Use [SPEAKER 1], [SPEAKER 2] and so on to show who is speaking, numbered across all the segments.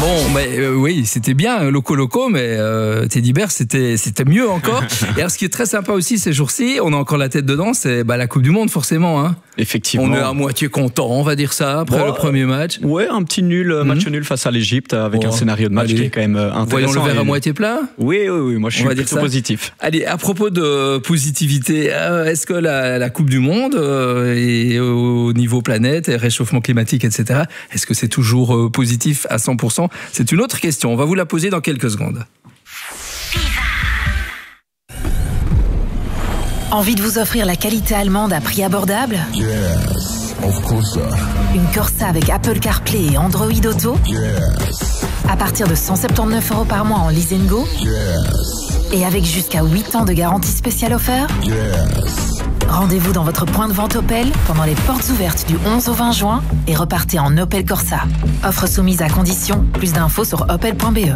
[SPEAKER 1] Bon, oui, c'était bien, Loco, mais Teddy Bear, c'était mieux encore. Et alors, ce qui est très sympa aussi ces jours-ci, on a encore la tête dedans, c'est la Coupe du Monde, forcément. Hein.
[SPEAKER 2] Effectivement.
[SPEAKER 1] On est à moitié content, on va dire ça, après le premier match.
[SPEAKER 2] Ouais, un petit match nul face à l'Égypte, avec un scénario de match qui est quand même intéressant.
[SPEAKER 1] Voyons le verre à moitié plein.
[SPEAKER 2] Oui, moi je suis plutôt positif.
[SPEAKER 1] Allez, à propos de positivité, est-ce que la Coupe du Monde, et au niveau planète, et réchauffement climatique, etc., est-ce que c'est toujours positif à 100%? C'est une autre question, on va vous la poser dans quelques secondes.
[SPEAKER 3] Envie de vous offrir la qualité allemande à prix abordable?
[SPEAKER 4] Yes, of course.
[SPEAKER 3] Une Corsa avec Apple CarPlay et Android Auto?
[SPEAKER 4] Yes.
[SPEAKER 3] À partir de 179 € par mois en lease & go?
[SPEAKER 4] Yes.
[SPEAKER 3] Et avec jusqu'à 8 ans de garantie spéciale offerte?
[SPEAKER 4] Yes.
[SPEAKER 3] Rendez-vous dans votre point de vente Opel pendant les portes ouvertes du 11 au 20 juin et repartez en Opel Corsa. Offre soumise à condition. Plus d'infos sur opel.be.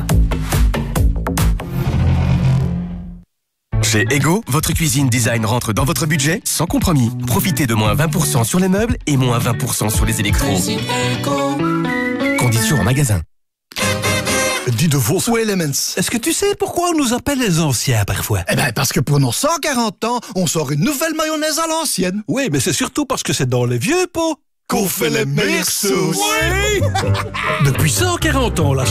[SPEAKER 5] Chez Ego, votre cuisine design rentre dans votre budget sans compromis. Profitez de moins 20% sur les meubles et moins 20% sur les électros. Conditions en magasin.
[SPEAKER 6] Dis de vos
[SPEAKER 7] Elements.
[SPEAKER 6] Est-ce que tu sais pourquoi on nous appelle les anciens parfois?
[SPEAKER 7] Eh bien, parce que pour nos 140 ans, on sort une nouvelle mayonnaise à l'ancienne.
[SPEAKER 6] Oui, mais c'est surtout parce que c'est dans les vieux pots
[SPEAKER 7] Qu'on fait les meilleures sauces.
[SPEAKER 6] Oui. Depuis 140 ans, la